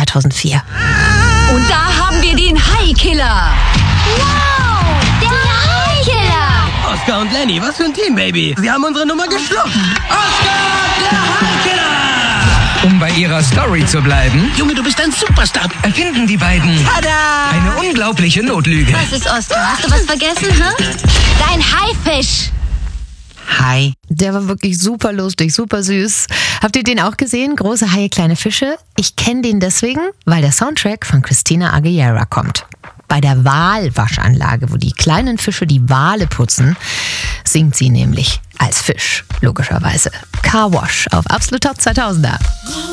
2004. Und da haben wir den Haikiller. Wow, der Haikiller! Oscar und Lenny, was für ein Team, Baby. Sie haben unsere Nummer geschluckt. Oscar, der Haikiller! Um bei ihrer Story zu bleiben, Junge, du bist ein Superstar. erfinden die beiden Tada! eine unglaubliche Notlüge. Was ist Oscar? Hast du was vergessen, Dein Haifisch! Hi. Der war wirklich super lustig, super süß. Habt ihr den auch gesehen? Große Haie, kleine Fische. Ich kenne den deswegen, weil der Soundtrack von Christina Aguilera kommt. Bei der Walwaschanlage, wo die kleinen Fische die Wale putzen, singt sie nämlich als Fisch, logischerweise. Car Wash auf Absolut Top 2000er.